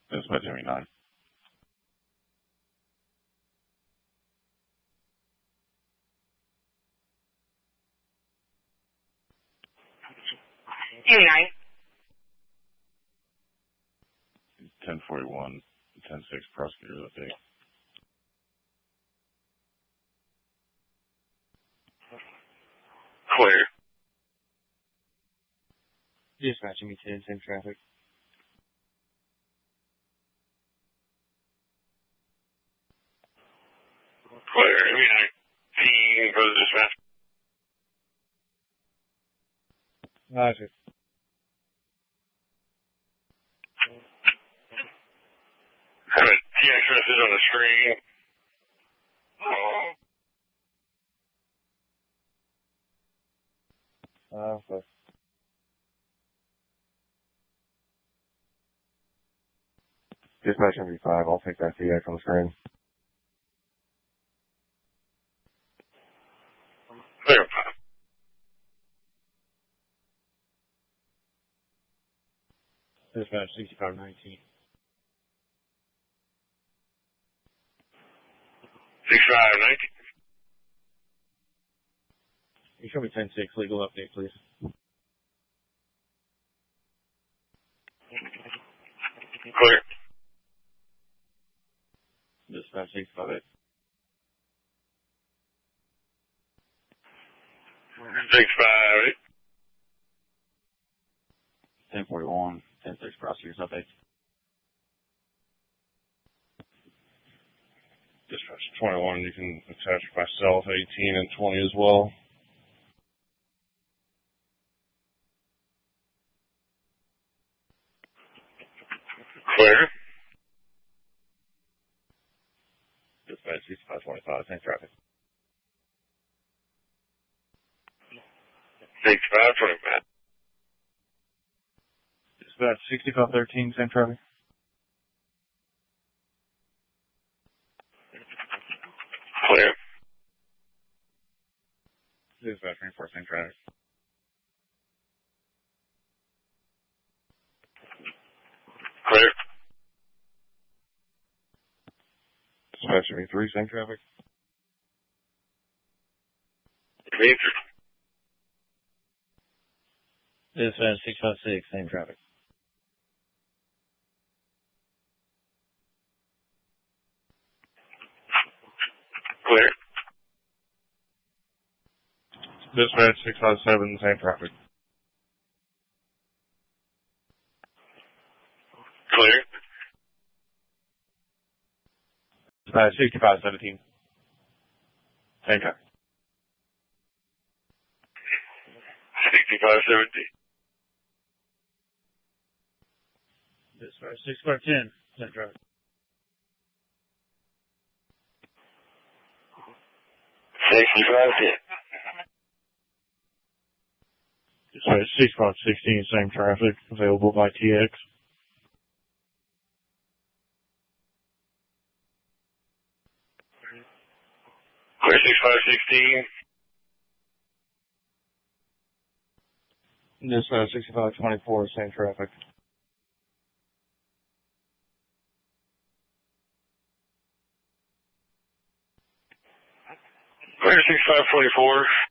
Dispatch 79. Nine. 1041, 10-6 prosecutor's update. Clear. Dispatching me 10, same traffic. Clear. Team for the dispatch. Roger. Have a TX message on the screen. Okay. Dispatch MV5, I'll take that TX on the screen. Clear. Dispatch 6519. 6519. You show me 10-6, legal update, please. Clear. Dispatch 658. 658. 1041, 10-6 prosecutor's update. Dispatch 21, you can attach myself, 18 and 20 as well. Clear. Dispatch 6525, same traffic. 6525. Dispatch 6513, same traffic. Clear. Dispatch 24, same traffic. Clear. Dispatch 73, same traffic. Major. Dispatch 656, same traffic. Clear. Dispatch 657, same traffic. Clear. Dispatch 6517, same traffic. 6517. Dispatch 6510, same traffic. 6510. Dispatch 6516, same traffic, available by TX. Clear. 6516. Dispatch 6524, same traffic. Clear. 6524.